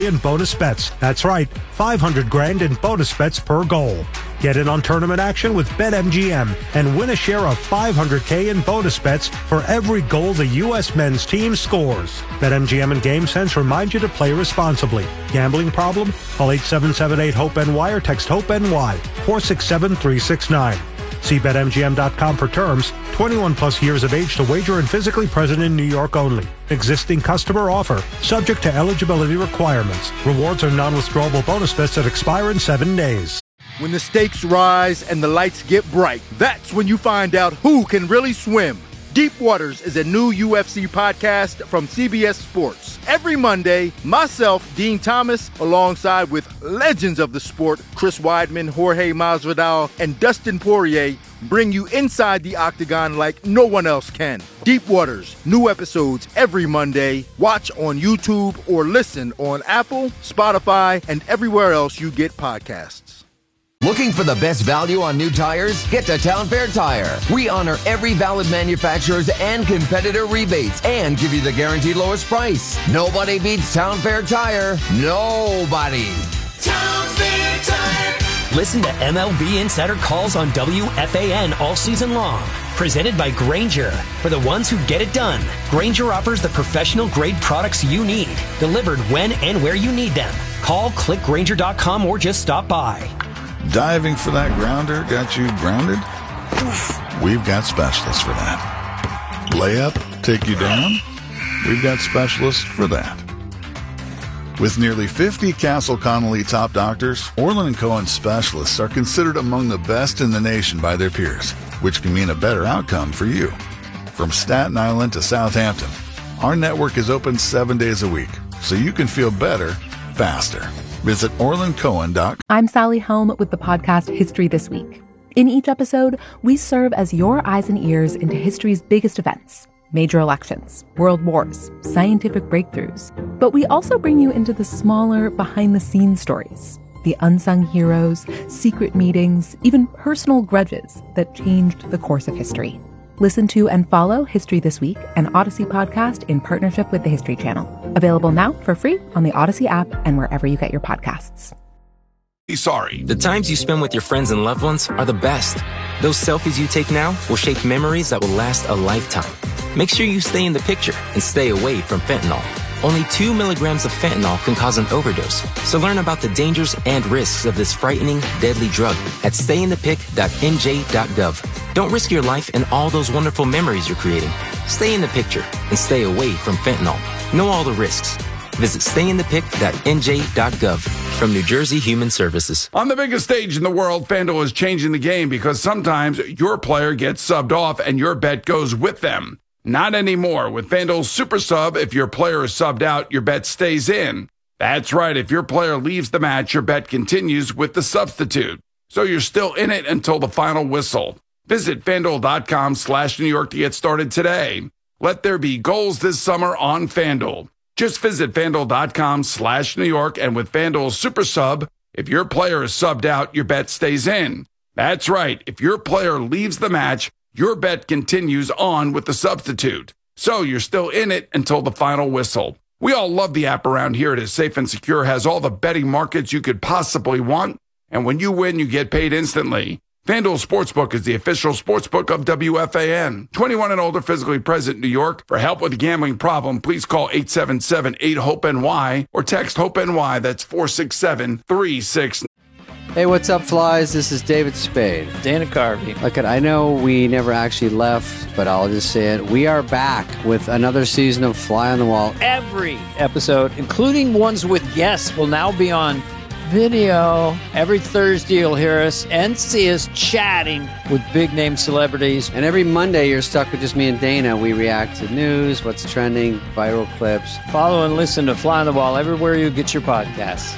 in bonus bets. That's right, 500 grand in bonus bets per goal. Get in on tournament action with BetMGM and win a share of $500K in bonus bets for every goal the U.S. men's team scores. BetMGM and GameSense remind you to play responsibly. Gambling problem? Call 877-8-HOPE-NY or text HOPE-NY 467-369. See BetMGM.com for terms. 21 plus years of age to wager and physically present in New York only. Existing customer offer. Subject to eligibility requirements. Rewards are non-withdrawable bonus bets that expire in 7 days. When the stakes rise and the lights get bright, that's when you find out who can really swim. Deep Waters is a new UFC podcast from CBS Sports. Every Monday, myself, Dean Thomas, alongside with legends of the sport, Chris Weidman, Jorge Masvidal, and Dustin Poirier, bring you inside the octagon like no one else can. Deep Waters, new episodes every Monday. Watch on YouTube or listen on Apple, Spotify, and everywhere else you get podcasts. Looking for the best value on new tires? Get to Town Fair Tire. We honor every valid manufacturer's and competitor rebates and give you the guaranteed lowest price. Nobody beats Town Fair Tire. Nobody. Town Fair Tire. Listen to MLB Insider Calls on WFAN all season long. Presented by Grainger. For the ones who get it done, Grainger offers the professional-grade products you need, delivered when and where you need them. Call, click Grainger.com, or just stop by. Diving for that grounder got you grounded? We've got specialists for that. Layup take you down? We've got specialists for that. With nearly 50 Castle Connolly top doctors, Orland & Cohen specialists are considered among the best in the nation by their peers, which can mean a better outcome for you. From Staten Island to Southampton, our network is open 7 days a week, so you can feel better, faster. Visit OrlandCohen.com. I'm Sally Helm with the podcast History This Week. In each episode, we serve as your eyes and ears into history's biggest events, major elections, world wars, scientific breakthroughs. But we also bring you into the smaller, behind-the-scenes stories, the unsung heroes, secret meetings, even personal grudges that changed the course of history. Listen to and follow History This Week, an Odyssey podcast in partnership with the History Channel. Available now for free on the Odyssey app and wherever you get your podcasts. Sorry. The times you spend with your friends and loved ones are the best. Those selfies you take now will shape memories that will last a lifetime. Make sure you stay in the picture and stay away from fentanyl. Only 2 milligrams of fentanyl can cause an overdose. So learn about the dangers and risks of this frightening, deadly drug at stayinthepic.nj.gov. Don't risk your life and all those wonderful memories you're creating. Stay in the picture and stay away from fentanyl. Know all the risks. Visit stayinthepic.nj.gov. From New Jersey Human Services. On the biggest stage in the world, FanDuel is changing the game because sometimes your player gets subbed off and your bet goes with them. Not anymore. With FanDuel's Super Sub, if your player is subbed out, your bet stays in. That's right. If your player leaves the match, your bet continues with the substitute. So you're still in it until the final whistle. Visit FanDuel.com/New York to get started today. Let there be goals this summer on FanDuel. Just visit FanDuel.com/New York, and with FanDuel's Super Sub, if your player is subbed out, your bet stays in. That's right. If your player leaves the match, your bet continues on with the substitute. So you're still in it until the final whistle. We all love the app around here. It is safe and secure, has all the betting markets you could possibly want. And when you win, you get paid instantly. FanDuel Sportsbook is the official sportsbook of WFAN. 21 and older, physically present in New York. For help with a gambling problem, please call 877-8-HOPE-NY or text HOPE-NY. That's 467-36. Hey, what's up, flies? This is David Spade. Dana Carvey. Look, I know we never actually left, but I'll just say it. We are back with another season of Fly on the Wall. Every episode, including ones with guests, will now be on video. Every Thursday, you'll hear us and see us chatting with big-name celebrities. And every Monday, you're stuck with just me and Dana. We react to news, what's trending, viral clips. Follow and listen to Fly on the Wall everywhere you get your podcasts.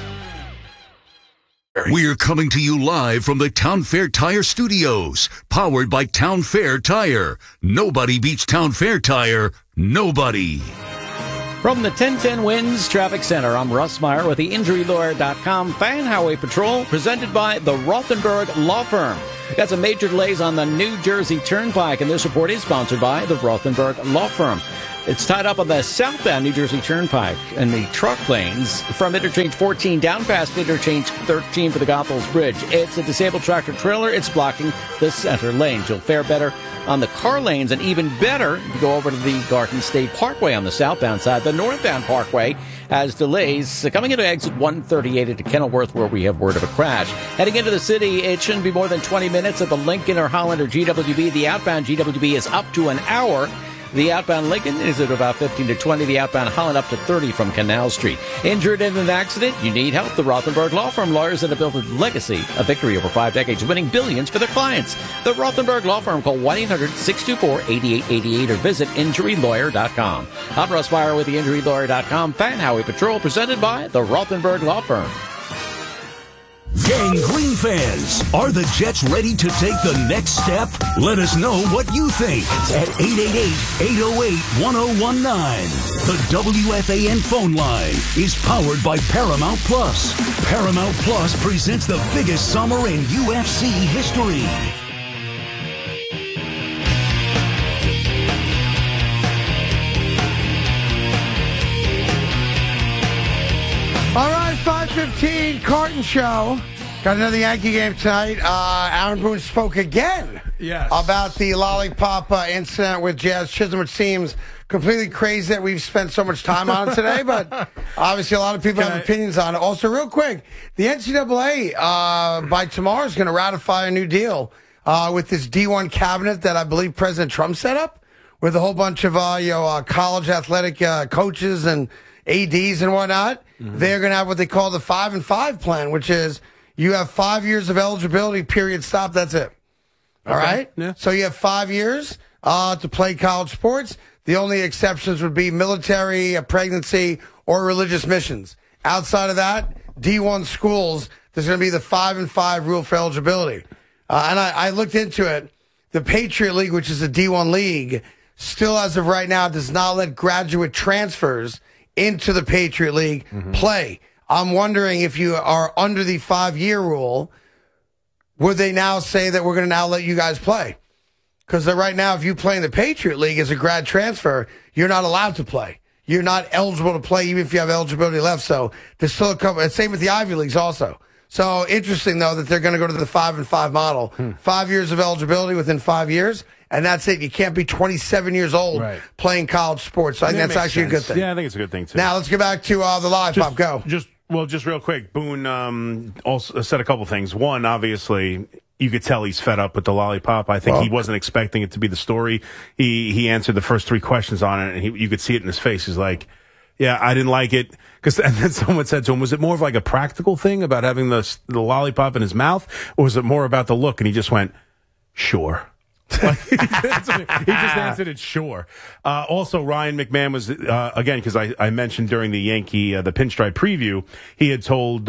We're coming to you live from the Town Fair Tire Studios, powered by Town Fair Tire. Nobody beats Town Fair Tire. Nobody. From the 1010 Winds Traffic Center, I'm Russ Meyer with the InjuryLawyer.com Fan Highway Patrol, presented by the Rothenberg Law Firm. Got some major delays on the New Jersey Turnpike, and this report is sponsored by the Rothenberg Law Firm. It's tied up on the southbound New Jersey Turnpike in the truck lanes from interchange 14 down past interchange 13 for the Goethals Bridge. It's a disabled tractor trailer. It's blocking the center lanes. You'll fare better on the car lanes, and even better if you go over to the Garden State Parkway on the southbound side. The northbound parkway has delays coming into exit 138 into Kenilworth, where we have word of a crash. Heading into the city, it shouldn't be more than 20 minutes at the Lincoln or Holland or GWB. The outbound GWB is up to an hour. The outbound Lincoln is at about 15 to 20. The outbound Holland up to 30 from Canal Street. Injured in an accident? You need help. The Rothenberg Law Firm, lawyers that have built a legacy of victory over 5 decades, winning billions for their clients. The Rothenberg Law Firm. Call 1-800-624-8888 or visit InjuryLawyer.com. I'm Russ Meyer with the InjuryLawyer.com Fan Howie Patrol, presented by the Rothenberg Law Firm. Gang Green fans, are the Jets ready to take the next step? Let us know what you think at 888-808-1019. The WFAN phone line is powered by Paramount Plus. Paramount Plus presents the biggest summer in UFC history. All right, 5:15, Carton Show. Got another Yankee game tonight. Aaron Boone spoke again about the lollipop incident with Jazz Chisholm, which seems completely crazy that we've spent so much time on it today, but obviously a lot of people have opinions on it. Also, real quick, the NCAA by tomorrow is going to ratify a new deal with this D1 cabinet that I believe President Trump set up with a whole bunch of college athletic coaches and ADs and whatnot. Mm-hmm. They're going to have what they call the 5-and-5 plan, which is you have 5 years of eligibility, period, stop, that's it. All right? Yeah. So you have 5 years to play college sports. The only exceptions would be military, pregnancy, or religious missions. Outside of that, D1 schools, there's going to be the 5-and-5 rule for eligibility. And I looked into it. The Patriot League, which is a D1 league, still as of right now does not let graduate transfers into the Patriot League play. I'm wondering if you are under the 5-year rule, would they now say that we're going to now let you guys play? Because right now, if you play in the Patriot League as a grad transfer, you're not allowed to play. You're not eligible to play even if you have eligibility left. So there's still a couple. Same with the Ivy Leagues also. So interesting, though, that they're going to go to the 5-and-5 model. 5 years of eligibility within 5 years. And that's it. You can't be 27 years old playing college sports. So I think that's actually a good thing. Yeah, I think it's a good thing, too. Now, let's get back to the lollipop. Go. Just real quick. Boone also said a couple things. One, obviously, you could tell he's fed up with the lollipop. I think he wasn't expecting it to be the story. He answered the first 3 questions on it, and you could see it in his face. He's like, yeah, I didn't like it. And then someone said to him, was it more of like a practical thing about having the lollipop in his mouth, or was it more about the look? And he just went, sure. He just answered it, sure. Also, Ryan McMahon was, again, because I mentioned during the Yankee, the Pinstripe preview, he had told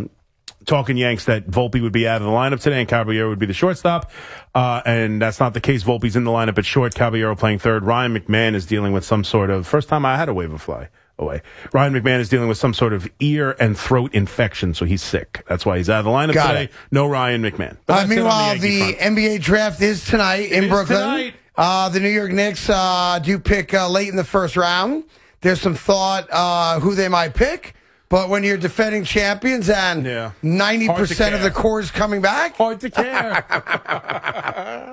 Talking Yanks that Volpe would be out of the lineup today and Caballero would be the shortstop. And that's not the case. Volpe's in the lineup at short, Caballero playing third. Ryan McMahon is dealing with some sort of, first time I had a waiver fly away. Ryan McMahon is dealing with some sort of ear and throat infection, so he's sick. That's why he's out of the lineup today. No Ryan McMahon. Meanwhile, the NBA draft is tonight in Brooklyn. The New York Knicks do pick late in the first round. There's some thought who they might pick. But when you're defending champions and 90% of the core is coming back, hard to care.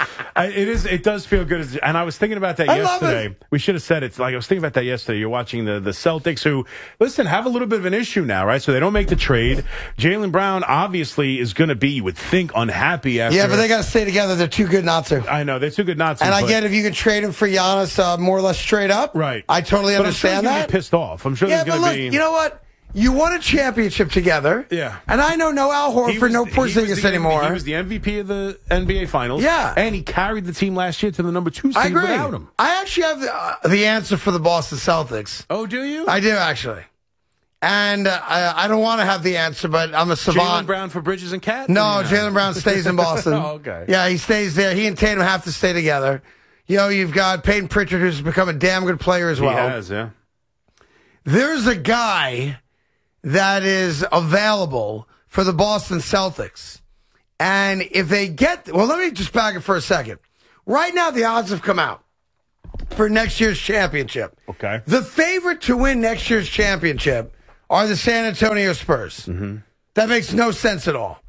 It does feel good. And I was thinking about that yesterday. We should have said it. Like I was thinking about that yesterday. You're watching the Celtics, who, listen, have a little bit of an issue now, right? So they don't make the trade. Jaylen Brown obviously is going to be, you would think, unhappy after. Yeah, but they got to stay together. They're too good not to. I know they're too good not to. And I get if you can trade him for Giannis more or less straight up. Right. I totally understand that. He's going to be pissed off. I'm sure there's going to be. You know what? You won a championship together. Yeah. And I know no Al Horford, no Porzingis anymore. He was the MVP of the NBA Finals. Yeah. And he carried the team last year to the number 2 seed without him. I actually have the answer for the Boston Celtics. Oh, do you? I do, actually. And I don't want to have the answer, but I'm a savant. Jaylen Brown for Bridges and Cat? No, Jaylen Brown stays in Boston. Oh, okay. Yeah, he stays there. He and Tatum have to stay together. You know, you've got Peyton Pritchard, who's become a damn good player as well. He has, yeah. There's a guy that is available for the Boston Celtics. And if they get, well, let me just back it for a second. Right now, the odds have come out for next year's championship. Okay. The favorite to win next year's championship are the San Antonio Spurs. Mm-hmm. That makes no sense at all.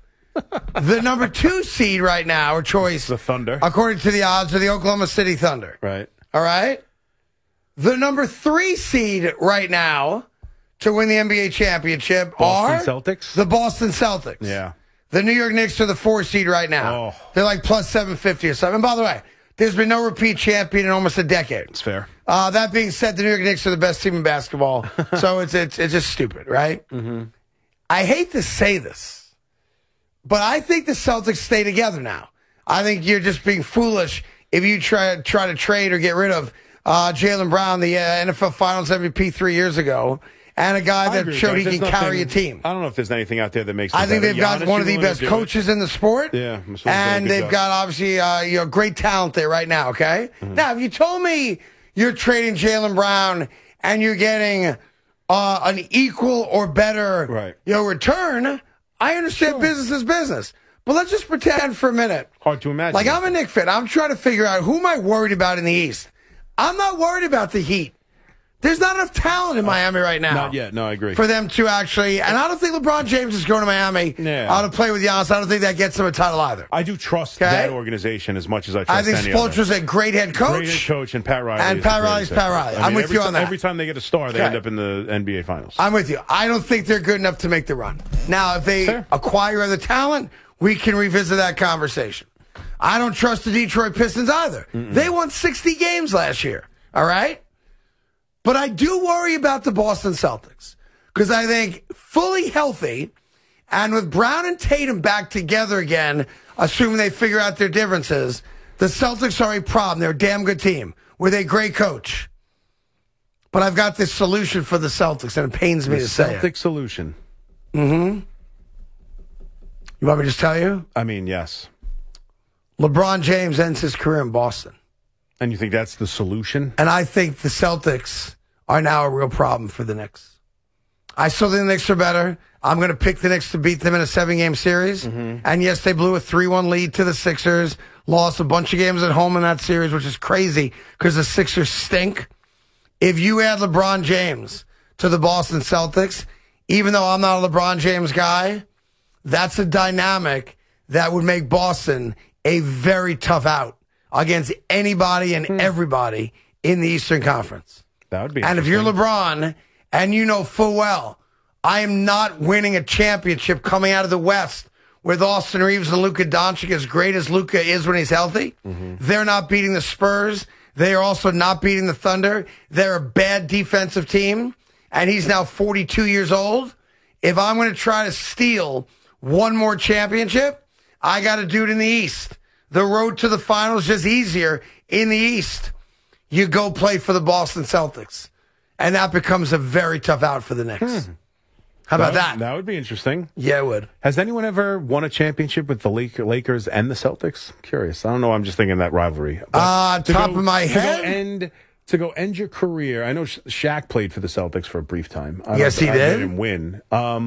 The number 2 seed right now, or choice, the Thunder, according to the odds, are the Oklahoma City Thunder. Right. All right. The number 3 seed right now to win the NBA championship Boston are Celtics? The Boston Celtics. Yeah. The New York Knicks are the 4 seed right now. Oh. They're like plus 750 or something. And by the way, there's been no repeat champion in almost a decade. It's fair. That being said, the New York Knicks are the best team in basketball, so it's just stupid, right? Mm-hmm. I hate to say this, but I think the Celtics stay together now. I think you're just being foolish if you try to trade or get rid of Jaylen Brown, the NFL Finals MVP 3 years ago, and a guy that showed he can carry a team. I don't know if there's anything out there that makes. I think they've got one of the best coaches in the sport. Yeah, and they've got obviously great talent there right now. Okay, now if you told me you're trading Jaylen Brown and you're getting an equal or better return, I understand business is business. But let's just pretend for a minute. Hard to imagine. Like I'm a Knicks fan. I'm trying to figure out who am I worried about in the East. I'm not worried about the Heat. There's not enough talent in Miami right now. Not yet. No, I agree. For them to actually, and I don't think LeBron James is going to Miami to play with Giannis. I don't think that gets him a title either. I do trust that organization as much as I trust I think any Spoelstra's a great head coach. Great head coach, and Pat Riley. And Pat Riley's Pat Riley. I'm with you on that. Every time they get a star, they end up in the NBA Finals. I'm with you. I don't think they're good enough to make the run. Now, if they acquire other talent, we can revisit that conversation. I don't trust the Detroit Pistons either. They won 60 games last year. All right? But I do worry about the Boston Celtics because I think fully healthy and with Brown and Tatum back together again, assuming they figure out their differences, the Celtics are a problem. They're a damn good team with a great coach. But I've got this solution for the Celtics, and it pains me to say it. Celtic solution. Mm-hmm. You want me to just tell you? I mean, yes. LeBron James ends his career in Boston. And you think that's the solution? And I think the Celtics are now a real problem for the Knicks. I still think the Knicks are better. I'm going to pick the Knicks to beat them in a 7-game series. And yes, they blew a 3-1 lead to the Sixers, lost a bunch of games at home in that series, which is crazy because the Sixers stink. If you add LeBron James to the Boston Celtics, even though I'm not a LeBron James guy, that's a dynamic that would make Boston a very tough out against anybody and everybody in the Eastern Conference. That would be And if you're LeBron and you know full well, I am not winning a championship coming out of the West with Austin Reeves and Luka Doncic, as great as Luka is when he's healthy. They're not beating the Spurs. They are also not beating the Thunder. They're a bad defensive team, and he's now 42 years old. If I'm going to try to steal one more championship, I got to do it in the East. The road to the finals is just easier in the East. You go play for the Boston Celtics, and that becomes a very tough out for the Knicks. How about that? That would be interesting. Yeah, it would. Has anyone ever won a championship with the Lakers and the Celtics? Curious. I don't know. I'm just thinking that rivalry. Top of my head? To go end your career. I know Shaq played for the Celtics for a brief time. Yes, he did. They didn't win.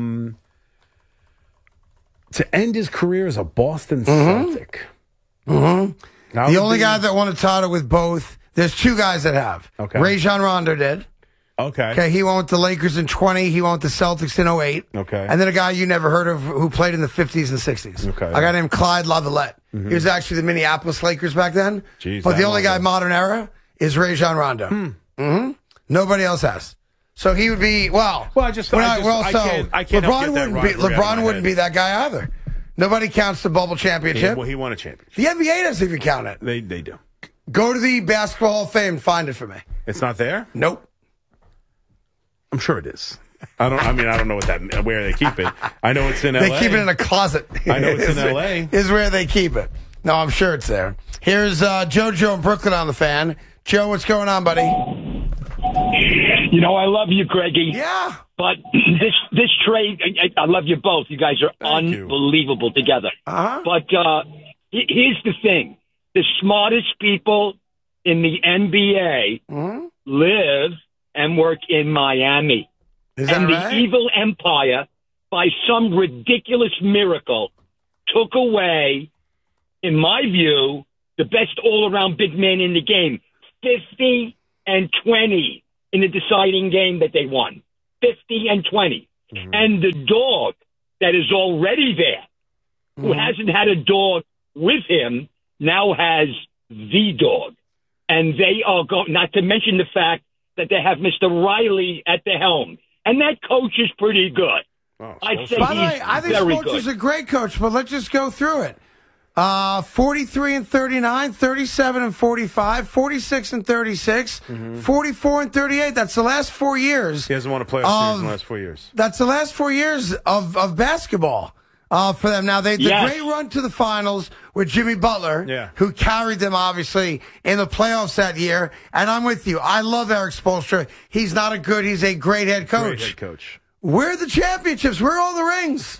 To end his career as a Boston Celtic. The only guy that won a title with both, there's two guys that have. Okay. Rajon Rondo did. Okay. He went with the Lakers in 20. He went with the Celtics in 08. Okay. And then a guy you never heard of who played in the 50s and 60s. Okay. A guy named Clyde Lavalette. He was actually the Minneapolis Lakers back then. Jeez, but the only guy modern era is Rajon Rondo. Nobody else has. So he would be, I can't LeBron wouldn't be that guy either. Nobody counts the bubble championship. Well, he won a championship. The NBA doesn't even count it. They do. Go to the Basketball Hall of Fame and find it for me. It's not there? Nope. I'm sure it is. I don't know where they keep it. I know it's in LA. They keep it in a closet. I know it's in LA. Is where they keep it. No, I'm sure it's there. Here's JoJo in Brooklyn on the Fan. Joe, what's going on, buddy? You know, I love you, Greggy. Yeah. But this trade, I love you both. You guys are unbelievable together. But here's the thing. The smartest people in the NBA live and work in Miami. Is that and right? the evil empire, by some ridiculous miracle, took away, in my view, the best all-around big man in the game. 50 and 20 in the deciding game that they won. 50 and 20. Mm-hmm. And the dog that is already there, who hasn't had a dog with him, now has the dog. And they are going, not to mention the fact that they have Mr. Riley at the helm. And that coach is pretty good. I'd say By the way, he's I think very Smoltz good. is a great coach, but let's just go through it. 43 and 39, 37 and 45, 46 and 36, 44 and 38. That's the last 4 years. He hasn't won a playoff series in the last 4 years. That's the last 4 years of basketball for them. Now, the great run to the finals with Jimmy Butler, who carried them, obviously, in the playoffs that year. And I'm with you. I love Eric Spoelstra. He's not a good, he's a great head coach. Great head coach. Where are the championships? Where are all the rings?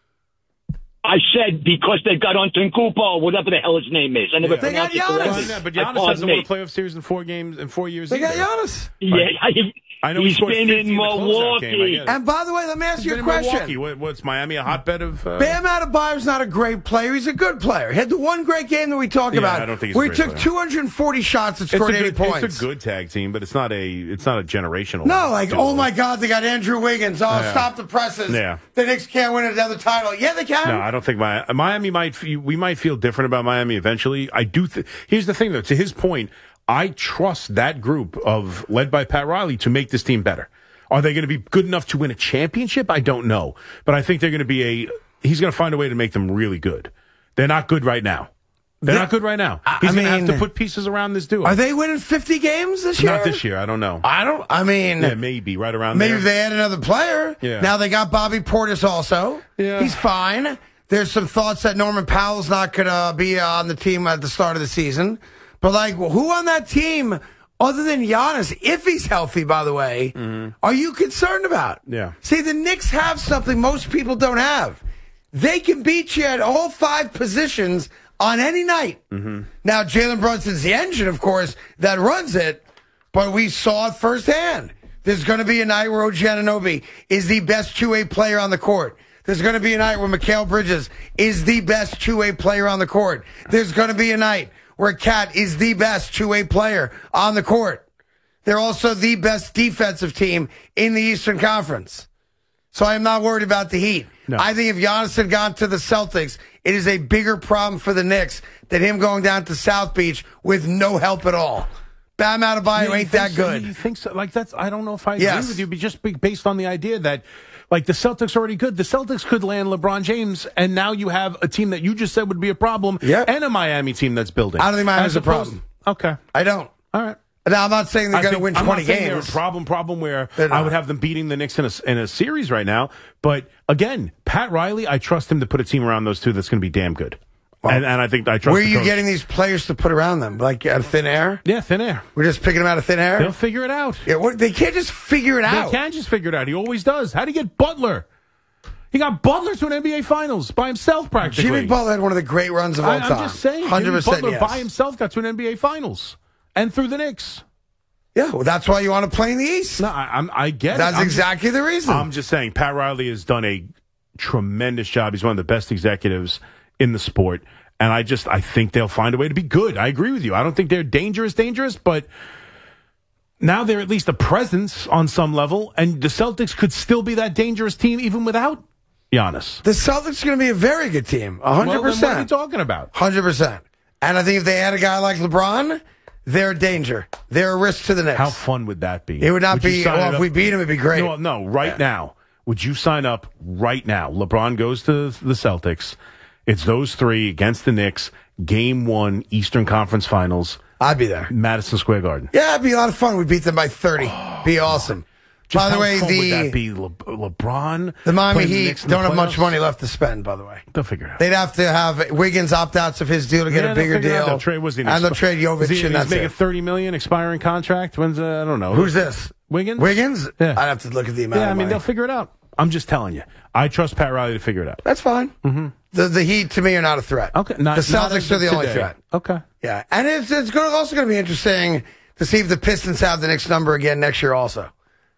I said because they got Antetokounmpo, whatever the hell his name is. I never They got pronounced it correctly. Yeah, but Giannis hasn't won a playoff series in 4 games in 4 years. They got either. Giannis. Yeah, I know he's he scored been 50 in the closeout game, I Milwaukee. guess. And by the way, let me ask He's you been a in question. Milwaukee. What's Miami, a hotbed of... Bam Adebayo's not a great player. He's a good player. He had the one great game that we talk about. I don't think he's where a he great took player. 240 shots and scored 80 points. It's a good tag team, but it's not a generational. No, like, duo. oh my God, they got Andrew Wiggins. Oh, stop the presses. Yeah. The Knicks can't win another title. Yeah, they can. No, I don't think Miami we might feel different about Miami eventually. I do. Here's the thing, though. To his point, I trust that group led by Pat Riley to make this team better. Are they going to be good enough to win a championship? I don't know, but I think they're going to be he's going to find a way to make them really good. They're not good right now. He's going to have to put pieces around this duo. Are they winning 50 games this year? Not this year. I don't know. Yeah, maybe right around maybe there. if they add another player. Yeah. Now they got Bobby Portis also. Yeah. He's fine. There's some thoughts that Norman Powell's not going to be on the team at the start of the season. But, like, who on that team, other than Giannis, if he's healthy, by the way, are you concerned about? Yeah. See, the Knicks have something most people don't have. They can beat you at all 5 positions on any night. Now, Jalen Brunson's the engine, of course, that runs it, but we saw it firsthand. There's going to be a night where OG Anunoby is the best two-way player on the court. There's going to be a night where Mikal Bridges is the best two-way player on the court. There's going to be a night where Cat is the best two-way player on the court. They're also the best defensive team in the Eastern Conference. So I am not worried about the Heat. No. I think if Giannis had gone to the Celtics, it is a bigger problem for the Knicks than him going down to South Beach with no help at all. Bam Adebayo ain't that good. You think so? Like that's? I don't know if I agree with you, but just based on the idea that, like, the Celtics are already good. The Celtics could land LeBron James, and now you have a team that you just said would be a problem, and a Miami team that's building. I don't think Miami's a problem. Okay, I don't. All right. Now, I'm not saying they're going to win 20 games. They're a problem where I would have them beating the Knicks in a series right now. But again, Pat Riley, I trust him to put a team around those two that's going to be damn good. Well, and I think I trust. Where are you getting these players to put around them? Like out of thin air? Yeah, thin air. We're just picking them out of thin air? They'll figure it out. Yeah, they can't just figure it out. They can just figure it out. He always does. How do you get Butler? He got Butler to an NBA Finals by himself, practically. Jimmy Butler had one of the great runs of all time. I'm just saying. 100%, Jimmy Butler yes. by himself got to an NBA Finals and through the Knicks. Yeah, well, that's why you want to play in the East. No, I get it. That's exactly the reason. I'm just saying, Pat Riley has done a tremendous job. He's one of the best executives in the sport. And I think they'll find a way to be good. I agree with you. I don't think they're dangerous, but now they're at least a presence on some level. And the Celtics could still be that dangerous team even without Giannis. The Celtics are going to be a very good team. 100%. Well, then what are you talking about? 100%. And I think if they had a guy like LeBron, they're a danger. They're a risk to the Knicks. How fun would that be? It would not be. Well, if we beat him, it'd be great. No, right now. Would you sign up right now? LeBron goes to the Celtics. It's those three against the Knicks. Game 1, Eastern Conference Finals. I'd be there. Madison Square Garden. Yeah, it'd be a lot of fun. We beat them by 30. Be awesome. Just by the how way, fun would that be? LeBron? The Miami playing the Heat Knicks in the don't have much playoffs? money left to spend, by the way. They'll figure it out. They'd have to have Wiggins opt-outs of his deal to get a bigger deal. They'll trade, was he and they'll trade Jovic, he's and that's making it. $30 million expiring contract. When's I don't know. Who's this? Wiggins? Wiggins? Yeah. I'd have to look at the amount Yeah, of I mean, money. they'll figure it out. I'm just telling you. I trust Pat Riley to figure it out. That's fine. Mm-hmm. The Heat, to me, are not a threat. Okay. The Celtics are the only threat. Okay. Yeah. And it's also going to be interesting to see if the Pistons have the Knicks number again next year also.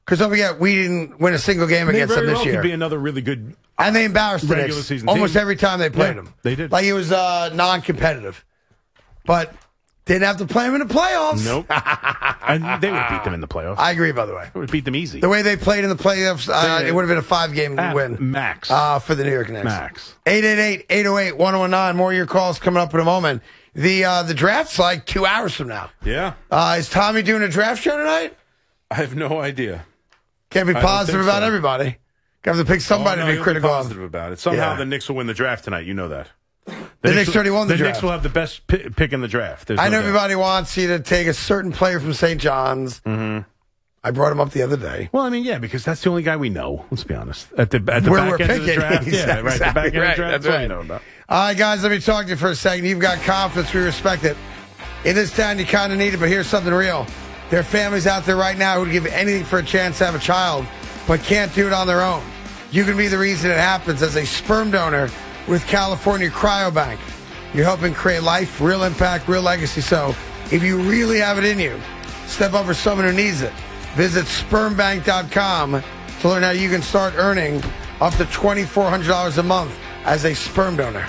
Because don't forget, we didn't win a single game against them this year. Could be another really good and they embarrassed the regular Knicks season almost team. every time they played them. They did. Like it was non-competitive. But didn't have to play them in the playoffs. Nope. And they would beat them in the playoffs. I agree, by the way. They would beat them easy. The way they played in the playoffs, it would have been a 5-game win. Max. For the New York Knicks. Max. 888-808-1019. More of your calls coming up in a moment. The draft's like 2 hours from now. Yeah. Is Tommy doing a draft show tonight? I have no idea. Can't be positive about everybody. Got to pick somebody to be critical of. Positive about it. Somehow the Knicks will win the draft tonight. You know that. The Knicks already won the draft. The Knicks will have the best pick in the draft. I know everybody wants you to take a certain player from St. John's. Mm-hmm. I brought him up the other day. Well, I mean, yeah, because that's the only guy we know. Let's be honest. At the back we're end of the draft. Exactly. Yeah, right. The back end of the draft. That's all right. you know about. All right, guys, let me talk to you for a second. You've got confidence. We respect it. In this town, you kind of need it, but here's something real. There are families out there right now who would give anything for a chance to have a child, but can't do it on their own. You can be the reason it happens as a sperm donor with California Cryobank. You're helping create life, real impact, real legacy. So if you really have it in you, step up for someone who needs it. Visit spermbank.com to learn how you can start earning up to $2,400 a month as a sperm donor.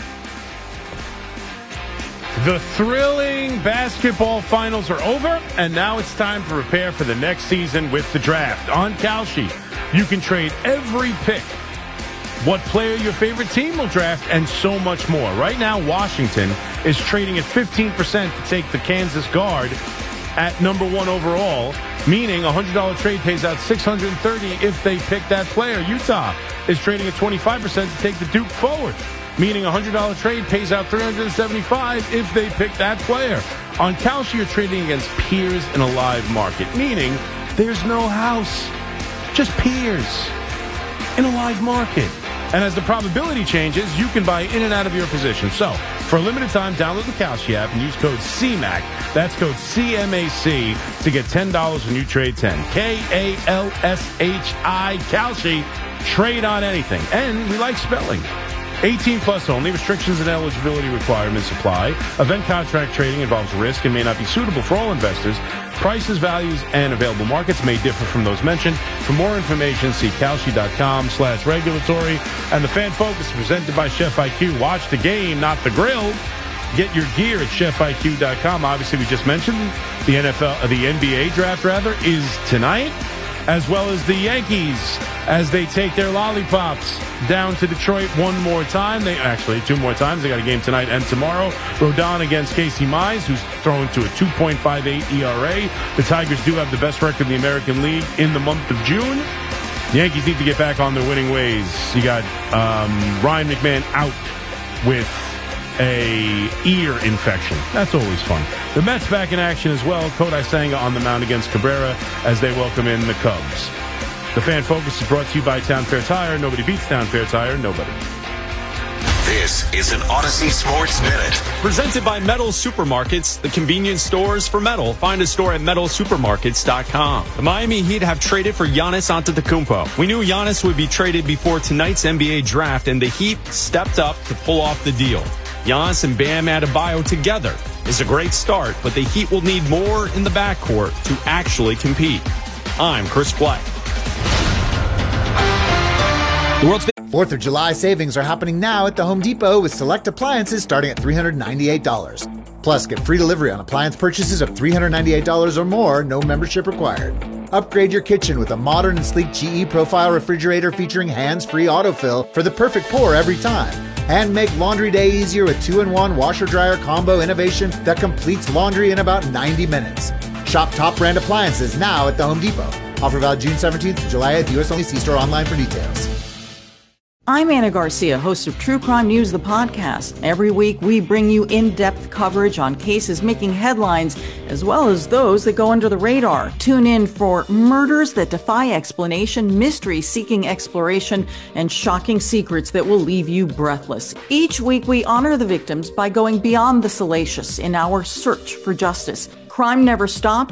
The thrilling basketball finals are over, and now it's time to prepare for the next season with the draft. On Kalshi, you can trade every pick, what player your favorite team will draft, and so much more. Right now, Washington is trading at 15% to take the Kansas guard at #1 overall, meaning a $100 trade pays out $630 if they pick that player. Utah is trading at 25% to take the Duke forward, meaning a $100 trade pays out $375 if they pick that player. On Kalshi, you're trading against peers in a live market, meaning there's no house, just peers in a live market. And as the probability changes, you can buy in and out of your position. So, for a limited time, download the Kalshi app and use code CMAC. That's code CMAC to get $10 when you trade 10. Kalshi, Kalshi. Trade on anything. And we like spelling. 18 plus only. Restrictions and eligibility requirements apply. Event contract trading involves risk and may not be suitable for all investors. Prices, values, and available markets may differ from those mentioned. For more information, see Kalshi.com/regulatory. And the Fan Focus presented by Chef IQ. Watch the game, not the grill. Get your gear at ChefIQ.com. Obviously, we just mentioned the NBA draft, is tonight, as well as the Yankees as they take their lollipops down to Detroit one more time. Two more times. They got a game tonight and tomorrow. Rodon against Casey Mize, who's throwing to a 2.58 ERA. The Tigers do have the best record in the American League in the month of June. The Yankees need to get back on their winning ways. You got Ryan McMahon out with a ear infection. That's always fun. The Mets back in action as well. Kodai Senga on the mound against Cabrera as they welcome in the Cubs. The Fan Focus is brought to you by Town Fair Tire. Nobody beats Town Fair Tire. Nobody. This is an Odyssey Sports Minute. Presented by Metal Supermarkets, the convenience stores for metal. Find a store at metalsupermarkets.com. The Miami Heat have traded for Giannis Antetokounmpo. We knew Giannis would be traded before tonight's NBA draft, and the Heat stepped up to pull off the deal. Giannis and Bam Adebayo together is a great start, but the Heat will need more in the backcourt to actually compete. I'm Chris Black. The world's 4th of July savings are happening now at the Home Depot with select appliances starting at $398. Plus, get free delivery on appliance purchases of $398 or more, no membership required. Upgrade your kitchen with a modern and sleek GE Profile refrigerator featuring hands-free autofill for the perfect pour every time. And make laundry day easier with 2-in-1 washer-dryer combo innovation that completes laundry in about 90 minutes. Shop top brand appliances now at the Home Depot. Offer valid June 17th to July at the US only. See store online for details. I'm Anna Garcia, host of True Crime News, the podcast. Every week, we bring you in-depth coverage on cases making headlines, as well as those that go under the radar. Tune in for murders that defy explanation, mysteries seeking exploration, and shocking secrets that will leave you breathless. Each week, we honor the victims by going beyond the salacious in our search for justice. Crime never stops,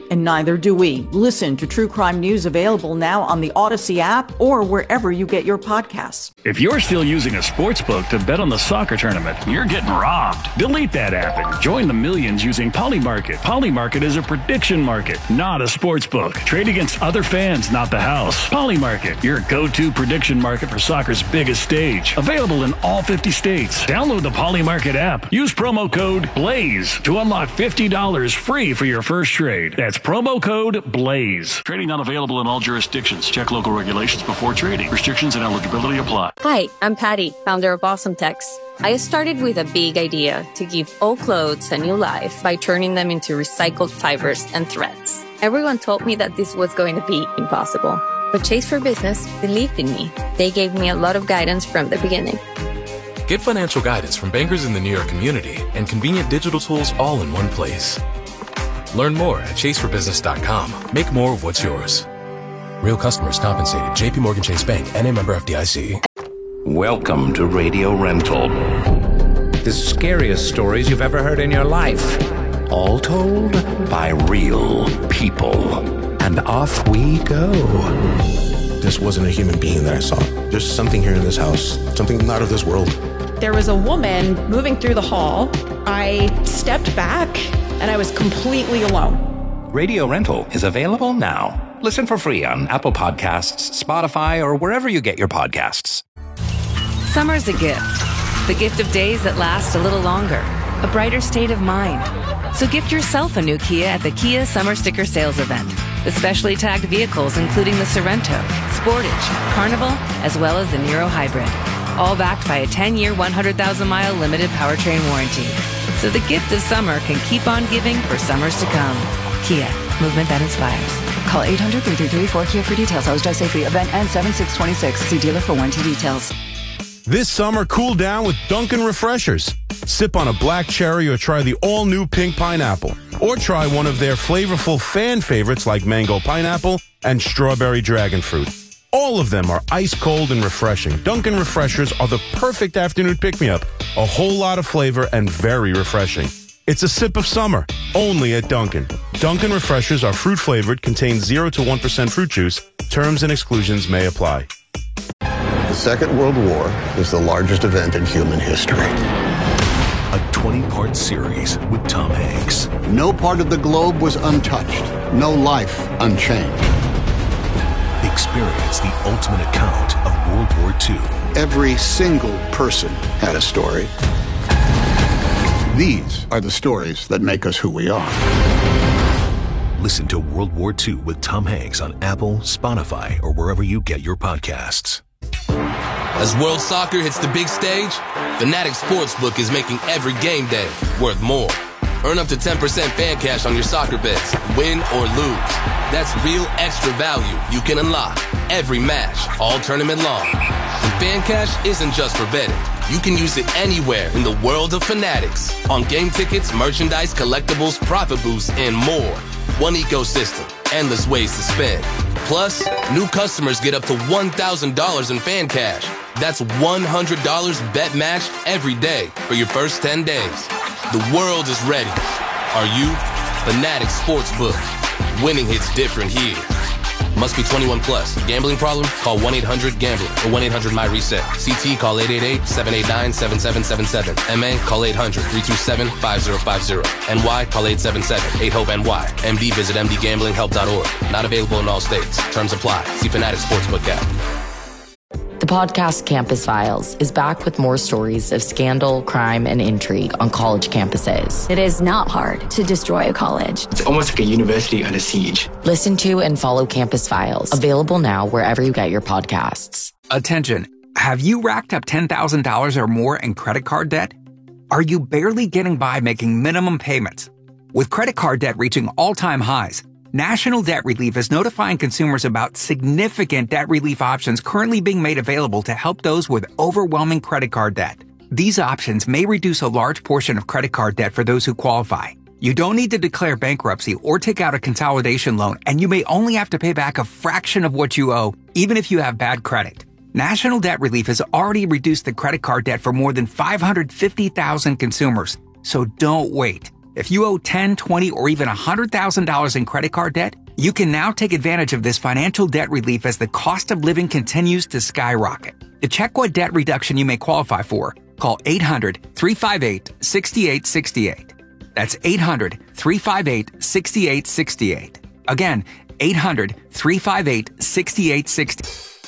And neither do we. Listen to True Crime News available now on the Odyssey app or wherever you get your podcasts. If you're still using a sports book to bet on the soccer tournament, you're getting robbed. Delete that app and join the millions using Polymarket. Polymarket is a prediction market, not a sports book. Trade against other fans, not the house. Polymarket, your go-to prediction market for soccer's biggest stage. Available in all 50 states. Download the Polymarket app. Use promo code BLAZE to unlock $50 free for your first trade. That's promo code BLAZE. Trading not available in all jurisdictions. Check local regulations before trading. Restrictions and eligibility apply. Hi, I'm Patty, founder of Awesome Tex. I started with a big idea to give old clothes a new life by turning them into recycled fibers and threads. Everyone told me that this was going to be impossible. But Chase for Business believed in me. They gave me a lot of guidance from the beginning. Get financial guidance from bankers in the New York community and convenient digital tools all in one place. Learn more at chaseforbusiness.com. Make more of what's yours. Real customers compensated. JP Morgan Chase Bank, N.A. member FDIC. Welcome to Radio Rental. The scariest stories you've ever heard in your life. All told by real people. And off we go. This wasn't a human being that I saw. There's something here in this house. Something not of this world. There was a woman moving through the hall. I stepped back and I was completely alone. Radio Rental is available now. Listen for free on Apple Podcasts, Spotify, or wherever you get your podcasts. Summer's a gift. The gift of days that last a little longer. A brighter state of mind. So gift yourself a new Kia at the Kia Summer Sticker Sales Event. With specially tagged vehicles including the Sorento, Sportage, Carnival, as well as the Niro Hybrid. All backed by a 10-year, 100,000-mile limited powertrain warranty. So the gift of summer can keep on giving for summers to come. Kia, movement that inspires. Call 800-333-4KIA for details. Sales drive safely. Event ends 7/6/26. See dealer for warranty details. This summer, cool down with Dunkin' Refreshers. Sip on a black cherry or try the all-new pink pineapple. Or try one of their flavorful fan favorites like mango pineapple and strawberry dragon fruit. All of them are ice cold and refreshing. Dunkin' Refreshers are the perfect afternoon pick-me-up. A whole lot of flavor and very refreshing. It's a sip of summer, only at Dunkin'. Dunkin' Refreshers are fruit-flavored, contain 0 to 1% fruit juice. Terms and exclusions may apply. The Second World War is the largest event in human history. A 20-part series with Tom Hanks. No part of the globe was untouched. No life unchanged. Experience the ultimate account of World War II. Every single person had a story. These are the stories that make us who we are. Listen to World War II with Tom Hanks on Apple, Spotify, or wherever you get your podcasts. As World Soccer hits the big stage, Fanatics Sportsbook is making every game day worth more. Earn up to 10% fan cash on your soccer bets, win or lose. That's real extra value you can unlock every match, all tournament long. And fan cash isn't just for betting. You can use it anywhere in the world of Fanatics. On game tickets, merchandise, collectibles, profit boosts, and more. One ecosystem, endless ways to spend. Plus, new customers get up to $1,000 in fan cash. That's $100 bet match every day for your first 10 days. The world is ready. Are you? Fanatics Sportsbook. Winning hits different here. Must be 21 plus. Gambling problem? Call 1-800-GAMBLER or 1-800-MY-RESET. CT, call 888-789-7777. MA, call 800-327-5050. NY, call 877-8-HOPE-NY. MD, visit mdgamblinghelp.org. Not available in all states. Terms apply. See Fanatics Sportsbook app. The podcast Campus Files is back with more stories of scandal, crime, and intrigue on college campuses. It is not hard to destroy a college. It's almost like a university under siege. Listen to and follow Campus Files, available now wherever you get your podcasts. Attention. Have you racked up $10,000 or more in credit card debt? Are you barely getting by making minimum payments? With credit card debt reaching all-time highs, National Debt Relief is notifying consumers about significant debt relief options currently being made available to help those with overwhelming credit card debt. These options may reduce a large portion of credit card debt for those who qualify. You don't need to declare bankruptcy or take out a consolidation loan, and you may only have to pay back a fraction of what you owe, even if you have bad credit. National Debt Relief has already reduced the credit card debt for more than 550,000 consumers, so don't wait. If you owe $10, $20, or even $100,000 in credit card debt, you can now take advantage of this financial debt relief as the cost of living continues to skyrocket. To check what debt reduction you may qualify for, call 800-358-6868. That's 800-358-6868. Again, 800-358-6868.